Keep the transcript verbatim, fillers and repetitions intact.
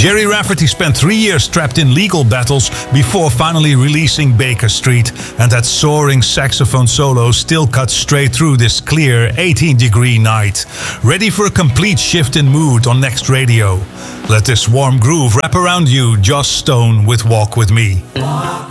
Jerry Rafferty spent three years trapped in legal battles before finally releasing Baker Street, and that soaring saxophone solo still cuts straight through this clear eighteen degree night. Ready for a complete shift in mood on Next Radio. Let this warm groove wrap around you, Joss Stone with Walk With Me. Walk